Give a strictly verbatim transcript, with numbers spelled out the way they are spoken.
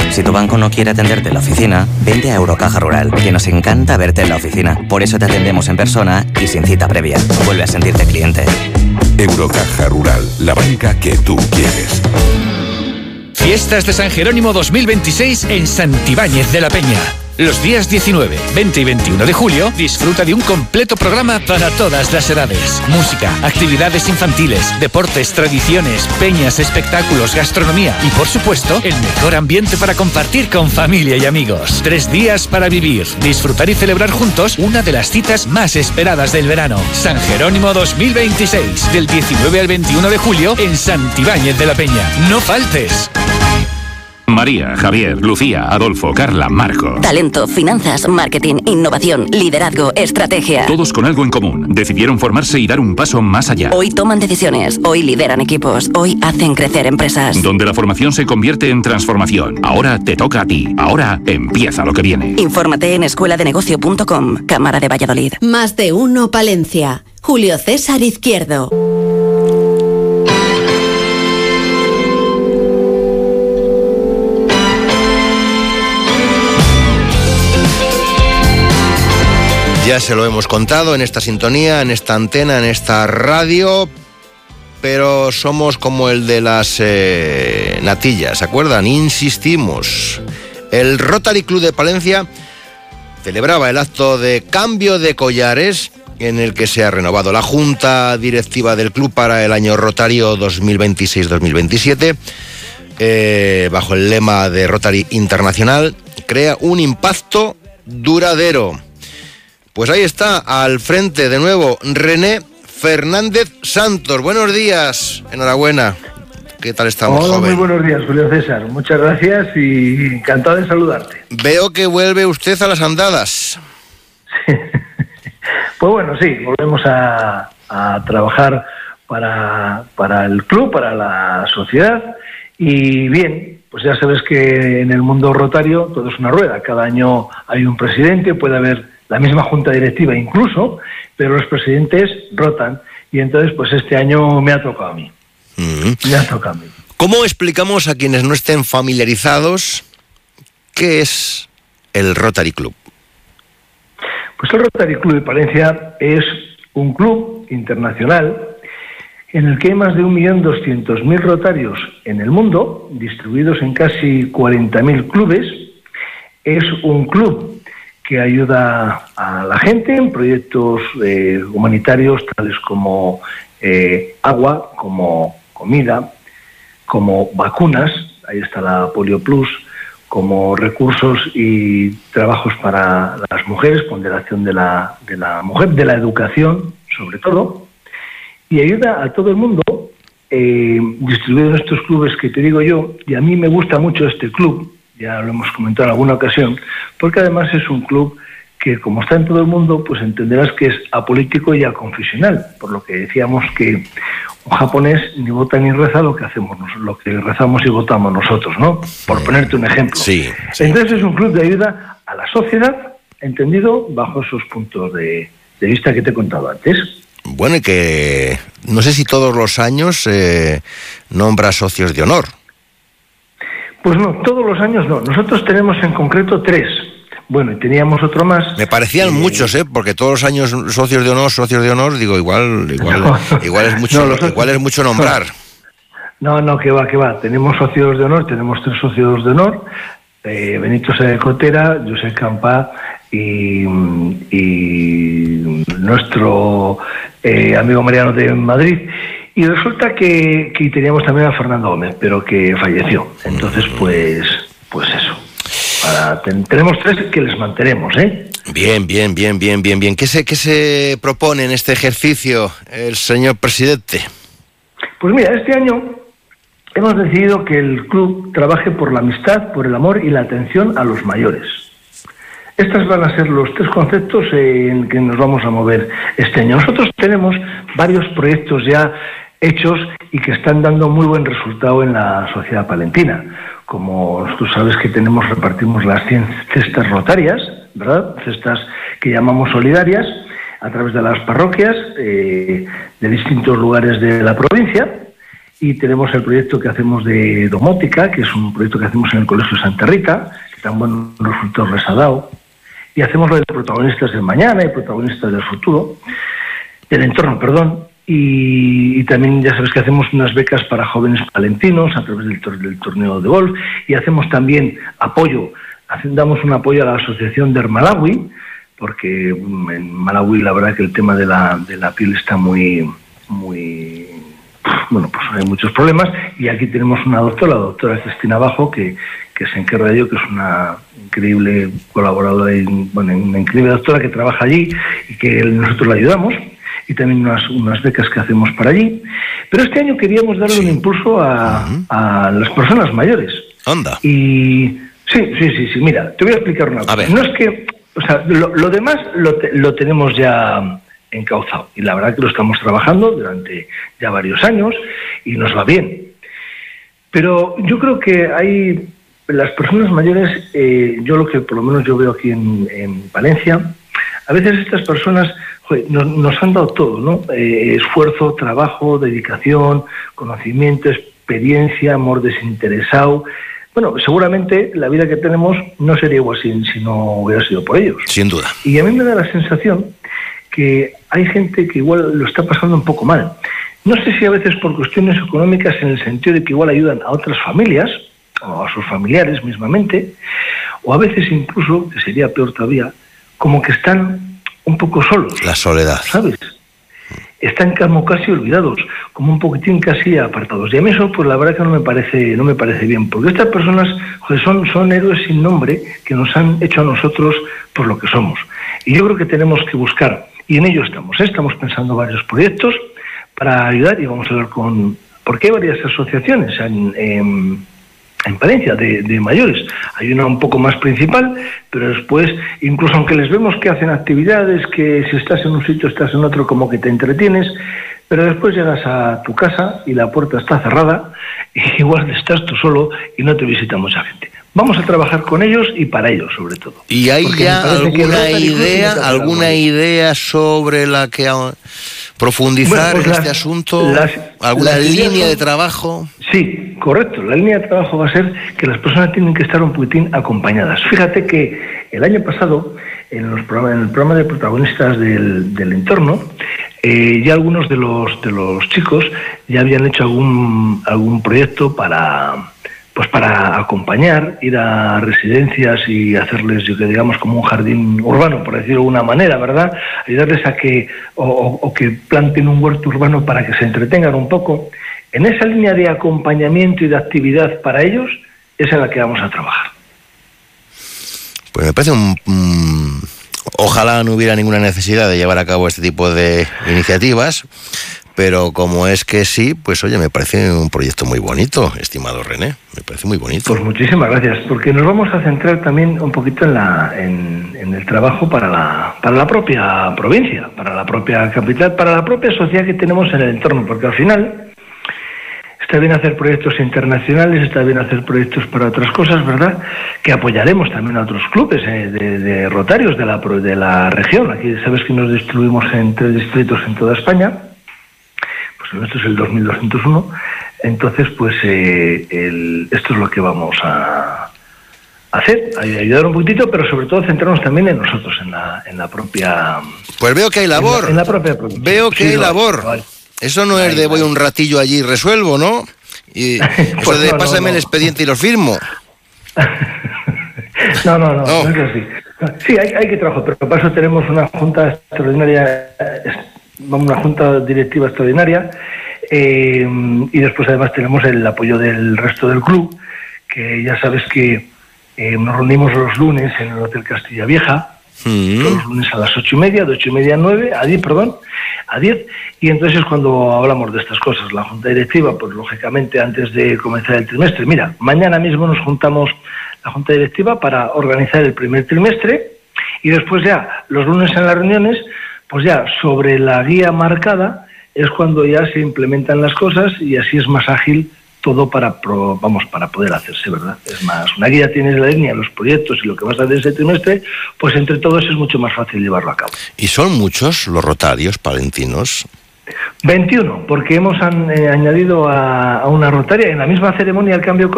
Si tu banco no quiere atenderte en la oficina, vente a Eurocaja Rural, que nos encanta verte en la oficina. Por eso te atendemos en persona y sin cita previa. Vuelve a sentirte cliente. Eurocaja Rural, la banca que tú quieres. Fiestas de San Jerónimo dos mil veintiséis en Santibáñez de la Peña. Los días diecinueve, veinte y veintiuno de julio, disfruta de un completo programa para todas las edades. Música, actividades infantiles, deportes, tradiciones, peñas, espectáculos, gastronomía y, por supuesto, el mejor ambiente para compartir con familia y amigos. Tres días para vivir, disfrutar y celebrar juntos una de las citas más esperadas del verano. San Jerónimo dos mil veintiséis, del diecinueve al veintiuno de julio en Santibáñez de la Peña. ¡No faltes! María, Javier, Lucía, Adolfo, Carla, Marco. Talento, finanzas, marketing, innovación, liderazgo, estrategia. Todos con algo en común. Decidieron formarse y dar un paso más allá. Hoy toman decisiones, hoy lideran equipos, hoy hacen crecer empresas. Donde la formación se convierte en transformación. Ahora te toca a ti. Ahora empieza lo que viene. Infórmate en escuela de negocio punto com, Cámara de Valladolid. Más de uno Palencia. Julio César Izquierdo. Ya se lo hemos contado en esta sintonía, en esta antena, en esta radio, pero somos como el de las eh, natillas, ¿se acuerdan? Insistimos. El Rotary Club de Palencia celebraba el acto de cambio de collares en el que se ha renovado la Junta Directiva del Club para el año rotario dos mil veintiséis dos mil veintisiete, eh, bajo el lema de Rotary Internacional, crea un impacto duradero. Pues ahí está, al frente de nuevo, René Fernández Santos. Buenos días, enhorabuena. ¿Qué tal estamos, Hola, joven? Muy buenos días, Julio César. Muchas gracias y encantado de saludarte. Veo que vuelve usted a las andadas. Pues bueno, sí, volvemos a, a trabajar para, para el club, para la sociedad. Y bien, pues ya sabes que en el mundo rotario todo es una rueda. Cada año hay un presidente, puede haber la misma junta directiva incluso, pero los presidentes rotan. Y entonces, pues este año me ha tocado a mí. Mm. Me ha tocado a mí. ¿Cómo explicamos a quienes no estén familiarizados qué es el Rotary Club? Pues el Rotary Club de Palencia es un club internacional en el que hay más de un millón doscientos mil rotarios en el mundo, distribuidos en casi cuarenta mil clubes. Es un club que ayuda a la gente en proyectos eh, humanitarios tales como eh, agua, como comida, como vacunas, ahí está la Polio Plus, como recursos y trabajos para las mujeres, ponderación de la, de la mujer, de la educación sobre todo, y ayuda a todo el mundo eh, distribuido en estos clubes que te digo yo, y a mí me gusta mucho este club, ya lo hemos comentado en alguna ocasión, porque además es un club que, como está en todo el mundo, pues entenderás que es apolítico y aconfesional, por lo que decíamos que un japonés ni vota ni reza lo que hacemos, lo que rezamos y votamos nosotros, ¿no? Por ponerte un ejemplo. Sí, sí. Entonces es un club de ayuda a la sociedad, entendido bajo esos puntos de, de vista que te he contado antes. Bueno, y que no sé si todos los años eh, nombra socios de honor. Pues no, todos los años no. Nosotros tenemos en concreto tres. Bueno, y teníamos otro más. Me parecían eh, muchos, ¿eh? Porque todos los años socios de honor, socios de honor, digo, igual igual, no, igual, es, mucho, no, igual otros, es mucho nombrar. No, no, que va, que va. Tenemos socios de honor, tenemos tres socios de honor. Eh, Benito Cotera, José Campa y, y nuestro eh, amigo Mariano de Madrid. Y resulta que, que teníamos también a Fernando Gómez, pero que falleció. Entonces, pues, pues eso. Para, ten, tenemos tres que les mantenemos, ¿eh? Bien, bien, bien, bien, bien, bien. ¿Qué se, qué se propone en este ejercicio el señor presidente? Pues mira, este año hemos decidido que el club trabaje por la amistad, por el amor y la atención a los mayores. Estos van a ser los tres conceptos en que nos vamos a mover este año. Nosotros tenemos varios proyectos ya hechos y que están dando muy buen resultado en la sociedad palentina. Como tú sabes que tenemos, repartimos las cien cestas rotarias, ¿verdad? Cestas que llamamos solidarias, a través de las parroquias eh, de distintos lugares de la provincia. y tenemos el proyecto que hacemos de domótica, que es un proyecto que hacemos en el Colegio Santa Rita, que tan buenos resultados les ha dado, y hacemos lo de protagonistas del mañana y protagonistas del futuro, del entorno, perdón, y, y también ya sabes que hacemos unas becas para jóvenes palentinos a través del, tor- del torneo de golf, y hacemos también apoyo, hacen, damos un apoyo a la asociación de Malawi, porque en Malawi la verdad que el tema de la, de la piel está muy, muy, bueno, pues hay muchos problemas, y aquí tenemos una doctora, la doctora Cristina Bajo, que, que se encarga de ello, que es una increíble colaboradora, y, bueno, una increíble doctora que trabaja allí y que nosotros la ayudamos, y también unas, unas becas que hacemos para allí. Pero este año queríamos darle sí. un impulso a, uh-huh. a las personas mayores. Anda. Y sí, sí, sí, sí, mira, te voy a explicar una cosa. No es que, o sea, lo, lo demás lo, te, lo tenemos ya encauzado, y la verdad que lo estamos trabajando durante ya varios años y nos va bien. Pero yo creo que hay las personas mayores, eh, yo lo que por lo menos yo veo aquí en, en Palencia, a veces estas personas joder, nos, nos han dado todo, ¿no? Eh, esfuerzo, trabajo, dedicación, conocimiento, experiencia, amor desinteresado. Bueno, seguramente la vida que tenemos no sería igual si, si no hubiera sido por ellos. Sin duda. Y a mí me da la sensación que hay gente que igual lo está pasando un poco mal. No sé si a veces por cuestiones económicas, en el sentido de que igual ayudan a otras familias, o a sus familiares mismamente, o a veces incluso, que sería peor todavía, como que están un poco solos. La soledad. ¿Sabes? Están como casi olvidados, como un poquitín casi apartados. Y a mí eso, pues la verdad que no me parece, no me parece bien, porque estas personas joder, son, son héroes sin nombre que nos han hecho a nosotros por lo que somos. Y yo creo que tenemos que buscar, y en ello estamos, ¿eh? Estamos pensando varios proyectos para ayudar, y vamos a hablar con, porque hay varias asociaciones en, en, en Palencia de, de mayores. Hay una un poco más principal, pero después, incluso aunque les vemos que hacen actividades, que si estás en un sitio, estás en otro, como que te entretienes, pero después llegas a tu casa y la puerta está cerrada, y igual estás tú solo y no te visita mucha gente. Vamos a trabajar con ellos y para ellos, sobre todo. ¿Y hay ya alguna idea, alguna idea sobre la que profundizar bueno, pues en las, este asunto? Las, ¿Alguna las línea son, de trabajo? Sí, correcto. La línea de trabajo va a ser que las personas tienen que estar un poquitín acompañadas. Fíjate que el año pasado, en, los programas, en el programa de protagonistas del, del entorno, eh, ya algunos de los de los chicos ya habían hecho algún algún proyecto para pues para acompañar, ir a residencias y hacerles, yo que digamos, como un jardín urbano, por decirlo de alguna manera, ¿verdad? Ayudarles a que, o, o que planten un huerto urbano para que se entretengan un poco. En esa línea de acompañamiento y de actividad para ellos, es en la que vamos a trabajar. Pues me parece un... Um, ojalá no hubiera ninguna necesidad de llevar a cabo este tipo de iniciativas, pero como es que sí, pues oye, me parece un proyecto muy bonito, estimado René, me parece muy bonito. Pues muchísimas gracias, porque nos vamos a centrar también un poquito en la en, en el trabajo para la para la propia provincia, para la propia capital, para la propia sociedad que tenemos en el entorno, porque al final está bien hacer proyectos internacionales, está bien hacer proyectos para otras cosas, ¿verdad? Que apoyaremos también a otros clubes eh, de, de rotarios de la de la región. Aquí sabes que nos distribuimos en tres distritos en toda España. Esto es el dos mil doscientos uno, entonces pues eh, el, esto es lo que vamos a hacer, a ayudar un poquitito, pero sobre todo centrarnos también en nosotros, en la, en la propia... Pues veo que hay labor, en la, en la propia provincia. Veo que sí, hay no, labor, vale. Eso no es de voy un ratillo allí y resuelvo, ¿no? Y eso pues de no, pásame no, no. el expediente y lo firmo. no, no, no, no, no es así. Sí, hay, hay que trabajar, pero para eso tenemos una junta extraordinaria... una junta directiva extraordinaria eh, y después además tenemos el apoyo del resto del club, que ya sabes que eh, nos reunimos los lunes en el Hotel Castilla Vieja, mm-hmm. los lunes a las ocho y media, de ocho y media a nueve, a diez, perdón, a diez, y entonces es cuando hablamos de estas cosas. La junta directiva, pues lógicamente antes de comenzar el trimestre, mira, mañana mismo nos juntamos la junta directiva para organizar el primer trimestre, y después ya los lunes en las reuniones, pues ya sobre la guía marcada es cuando ya se implementan las cosas y así es más ágil todo para pro, vamos para poder hacerse, ¿verdad? Es más, una guía tienes la línea, los proyectos y lo que vas a hacer ese trimestre, pues entre todos es mucho más fácil llevarlo a cabo. ¿Y son muchos los rotarios palentinos? veintiuno, porque hemos an, eh, añadido a, a una rotaria en la misma ceremonia el cambio